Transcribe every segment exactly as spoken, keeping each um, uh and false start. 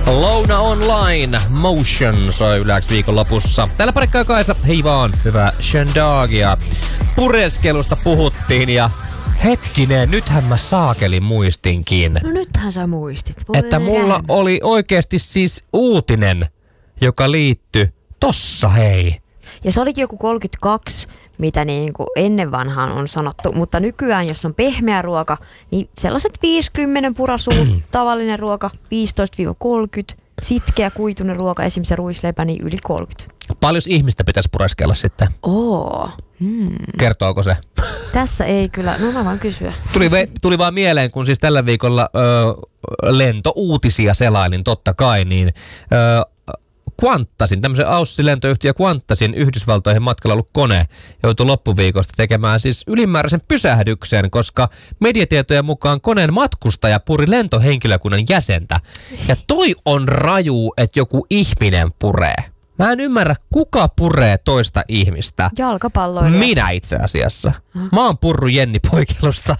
Louna Online, Motion soi yleensä viikonlopussa. Täällä parikkaa Kaisa, hei vaan, hyvää shendagia. Pureskelusta puhuttiin ja hetkinen, nythän mä saakelin muistinkin. No nythän sä muistit. Voi että mulla rään. oli oikeasti siis uutinen, joka liittyi tossa hei. Ja se olikin joku kolmekymmentäkaksi, mitä niin kuin ennen vanhaan on sanottu. Mutta nykyään, jos on pehmeä ruoka, niin sellaiset viisikymmentä purasuu, tavallinen ruoka viisitoista kolmekymmentä, sitkeä kuituinen ruoka, esimerkiksi ruisleipä, niin yli kolmekymmentä. Paljon ihmistä pitäisi pureskella sitten? Oo. Hmm. Kertooko se? Tässä ei kyllä, no mä vaan kysyä. Tuli, ve, tuli vaan mieleen, kun siis tällä viikolla ö, lentouutisia selailin totta kai, niin ö, Qantasin, tämmöisen Aussi-lentoyhtiö Qantasin Yhdysvaltoihin matkalla ollut kone joutui loppuviikosta tekemään siis ylimääräisen pysähdyksen, koska mediatietojen mukaan koneen matkustaja puri lentohenkilökunnan jäsentä. Ja toi on raju, että joku ihminen puree. Mä en ymmärrä, kuka puree toista ihmistä. Jalkapalloilijat. Minä itse asiassa. Mä oon purru Jenni Poikelusta.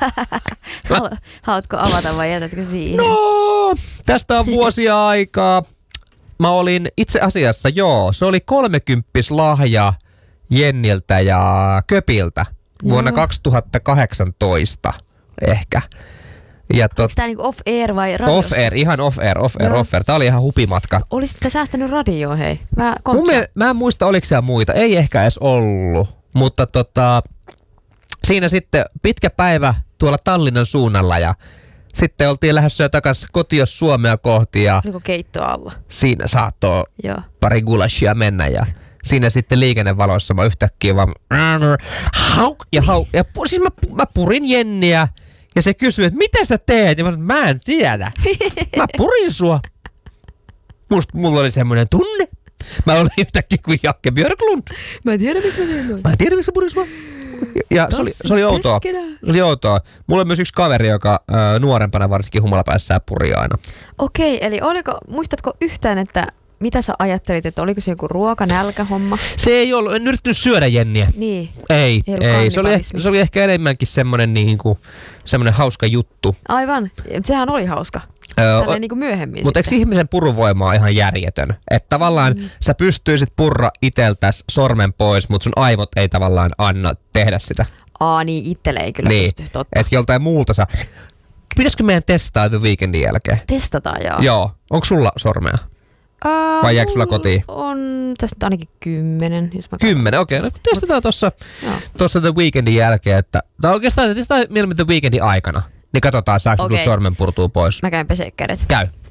Halu- Haluatko avata vai jätätkö siihen? No, tästä on vuosia aikaa. Mä olin itse asiassa, joo, se oli kolmekymppis lahja Jenniltä ja Köpiltä vuonna joo. kaksituhattakahdeksantoista ehkä. Ja tot... Onko tää niinku off-air vai radiossa? Off-air, ihan off-air, off-air, joo. off-air. Tää oli ihan hupimatka. Olisitte säästänyt radioon, hei. Mä, miel... mä en muista, oliko siellä muita. Ei ehkä edes ollut. Mutta tota, siinä sitten pitkä päivä tuolla Tallinnan suunnalla ja sitten oltiin lähdössä jo takaisin kotios Suomea kohti ja oliko keitto alla? Siinä saattoi joo. pari gulashia mennä ja siinä sitten liikennevaloissa mä yhtäkkiä vaan hauk ja hauk. Ja pu, siis mä, mä purin Jenniä ja se kysyi, että mitä sä teet? Ja mä sanoin, mä en tiedä. Mä purin sua. Musta mulla oli semmoinen tunne. Mä olin yhtäkkiä kuin Jakke Björklund. Mä en tiedä, miksi mä tein noin. Mä en tiedä, miksi mä purin sua. Ja se oli, se oli outoa. Se oli outoa. Mulla on myös yksi kaveri, joka ää, nuorempana varsinkin humalapäässään puri aina. Okei, eli oliko, muistatko yhtään, että mitä sä ajattelit, että oliko se joku ruoka-nälkähomma? Se ei ollut, en yrittänyt syödä Jenniä. Niin. Ei, ei. ei. Se, oli ehkä, se oli ehkä enemmänkin semmoinen niinku, semmoinen hauska juttu. Aivan, sehän oli hauska. Öö, Tälleen niinku myöhemmin. Mutta eikö ihmisen puruvoima on ihan järjetön? Että tavallaan mm. sä pystyisit purra iteltäs sormen pois, mutta sun aivot ei tavallaan anna tehdä sitä. Aa niin, itselle ei kyllä niin. pysty, totta. Että joltain muulta sä... Pitäisikö meidän testaa The Weekendin jälkeen? Testataan, joo. Joo. Onko sulla sormea? Uh, Vai jääkö sulla kotiin? On tästä ainakin kymmenen. Jos mä kymmenen, okei. Okay. No, testataan tuossa tossa The Weekendin jälkeen. Että, tai oikeastaan testataan mieluummin The Weekendin aikana. Niin katsotaan, saako okay. sormen purtuu pois. Mä käyn pesee kädet. Käy.